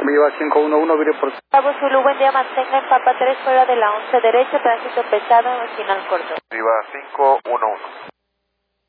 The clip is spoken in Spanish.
Viva 511, vire por... Bravo Zulu, buen día, mantenga en Papa 3 fuera de la 11 derecha, tránsito pesado, final corto. Viva 511.